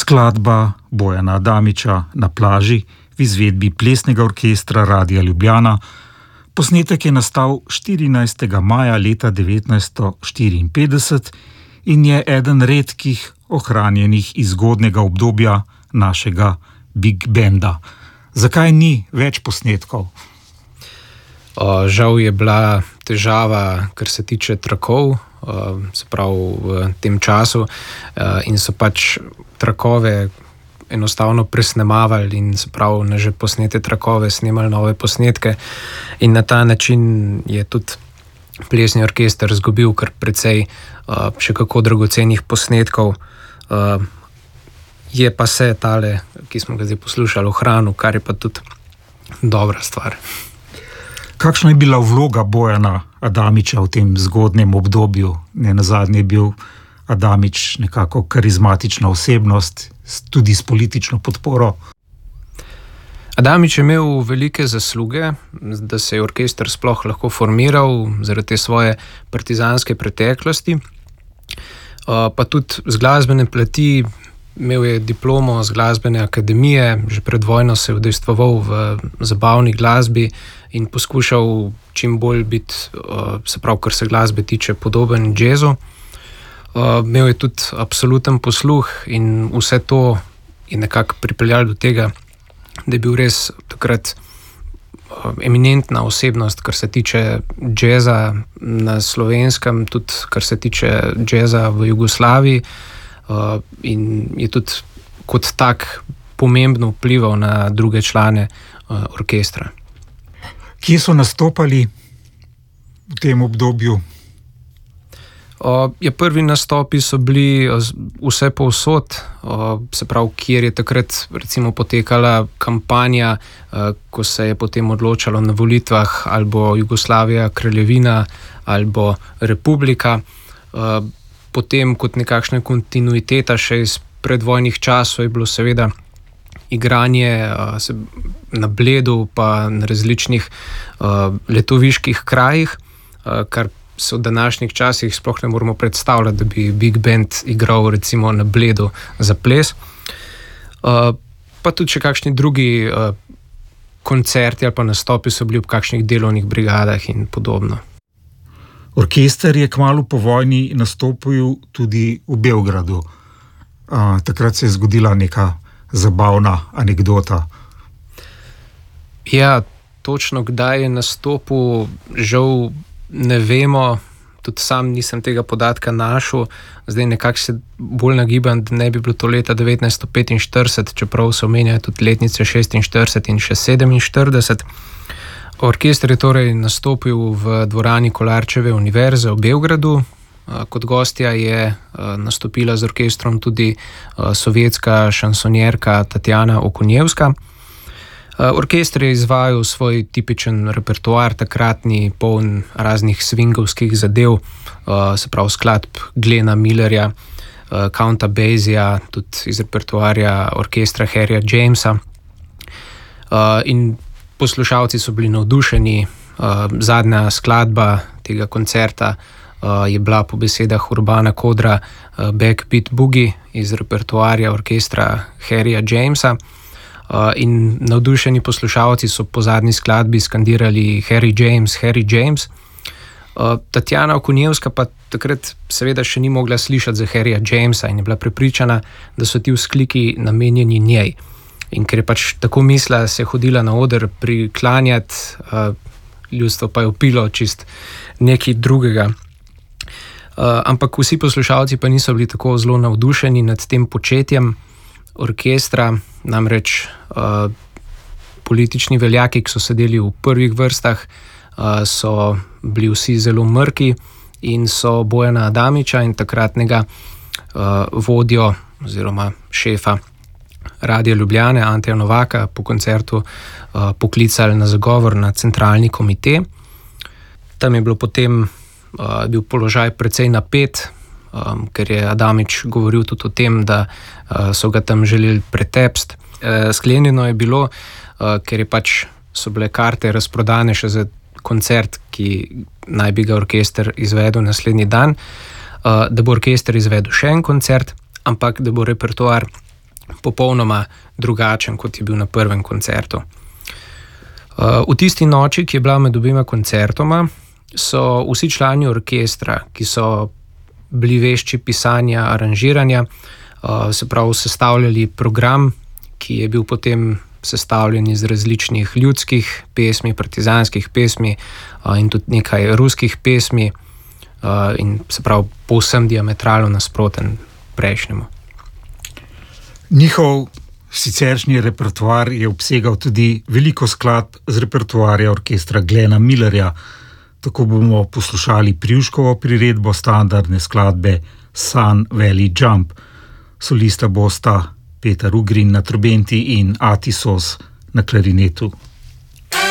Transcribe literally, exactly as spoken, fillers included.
Skladba Bojana Adamiča Na plaži v izvedbi Plesnega orkestra Radia Ljubljana. Posnetek je nastal štirinajstega maja leta devetnajststo štiriinpetdeset in je eden redkih ohranjenih iz zgodnjega obdobja našega Big Banda. Zakaj ni več posnetkov? O, žal je bila težava, kar se tiče trakov, o, se pravi v tem času, o, in so pač trakove enostavno presnemavali in se pravi na že posnete trakove snemali nove posnetke in na ta način je tudi Plesni orkester izgubil kar precej uh, še kako dragocenih posnetkov. Uh, je pa se tale, ki smo ga zdaj poslušali, ohranil, kar je pa tudi dobra stvar. Kakšna je bila vloga Bojana Adamiča v tem zgodnjem obdobju? Nenazadnje je bil Adamič nekako karizmatična osebnost, tudi s politično podporo. Adamič je imel velike zasluge, da se je orkester sploh lahko formiral zaradi te svoje partizanske preteklosti. Pa tudi z glasbene plati, imel je diplomo z glasbene akademije, že pred vojno se je udejstvoval v zabavni glasbi in poskušal čim bolj biti, se pravi, kar se glasbe tiče, podoben jazzu. Imel je tudi absoluten posluh in vse to je nekako pripeljalo do tega, da je bil res takrat eminentna osebnost, kar se tiče jazza na Slovenskem, tudi kar se tiče jazza v Jugoslaviji, in je tudi kot tak pomembno vplival na druge člane orkestra. Kje so nastopali v tem obdobju? O, je prvi nastopi so bili vse povsod, o, se pravi, kjer je takrat recimo potekala kampanja, o, ko se je potem odločalo na volitvah ali bo Jugoslavija kraljevina ali bo republika. O, potem kot nekakšna kontinuiteta še iz predvojnih časov je bilo seveda igranje o, se, na Bledu pa na različnih o, letoviških krajih, o, kar se v današnjih časih sploh ne moramo predstavljati, da bi Big Band igral recimo na Bledu za ples. Uh, pa tudi še kakšni drugi uh, koncerti ali pa nastopi so bili v kakšnih delovnih brigadah in podobno. Orkester je kmalu po vojni nastopil tudi v Beogradu. Uh, takrat se je zgodila neka zabavna anekdota. Ja, točno kdaj je nastopil, žal ne vemo, tudi sam nisem tega podatka našel, zdaj nekako se bolj nagibam, da ne bi bilo to leta devetnajststo petinštirideset, čeprav se omenjajo tudi letnice šestinštirideset in še sedeminštirideset. Orkester je torej nastopil v dvorani Kolarčeve univerze v Beogradu. Kot gostja je nastopila z orkestrom tudi sovjetska šansonjerka Tatjana Okunjevska. Orkester je izvajal svoj tipičen repertoar, takratni, poln raznih swingovskih zadev, se pravi skladb Glena Millerja, Counta Basija, tudi iz repertoarja orkestra Harryja Jamesa. In poslušalci so bili navdušeni. Zadnja skladba tega koncerta je bila po besedah Urbana Kodra Backbeat Boogie iz repertoarja orkestra Harryja Jamesa. Uh, in navdušeni poslušalci so po zadnji skladbi skandirali Harry James, Harry James. Uh, Tatjana Okunjevska pa takrat seveda še ni mogla slišati za Harryja Jamesa in je bila prepričana, da so ti vzkliki namenjeni njej. In ker je pač tako mislila, se je hodila na oder priklanjati, uh, ljudstvo pa je vpilo čist nekaj drugega. Uh, ampak vsi poslušalci pa niso bili tako zelo navdušeni nad tem početjem orkestra, namreč uh, politični veljaki, ki so sedeli v prvih vrstah, uh, so bili vsi zelo mrki in so Bojana Adamiča in takratnega uh, vodjo oziroma šefa Radia Ljubljane, Anteja Novaka, po koncertu uh, poklicali na zagovor na centralni komite. Tam je bilo potem uh, bil položaj precej napet, Um, ker je Adamič govoril tudi o tem, da uh, so ga tam želeli pretepsti. Uh, sklenjeno je bilo, uh, ker je pač so bile karte razprodane še za koncert, ki naj bi ga orkester izvedel naslednji dan, uh, da bo orkester izvedel še en koncert, ampak da bo repertoar popolnoma drugačen, kot je bil na prvem koncertu. V tisti noči, ki je bila med obima koncertoma, so vsi člani orkestra, ki so bili vešči pisanja, aranžiranja, se pravi sestavljali program, ki je bil potem sestavljen iz različnih ljudskih pesmi, partizanskih pesmi in tudi nekaj ruskih pesmi in se pravi povsem diametralno nasproten prejšnjemu. Njihov siceršnji repertoar je obsegal tudi veliko skladb z repertoarja orkestra Glena Millerja. Tako bomo poslušali Privškovo priredbo standardne skladbe Sun Valley Jump. Solista bosta Petar Ugrin na trobenti in Ati Sos na klarinetu.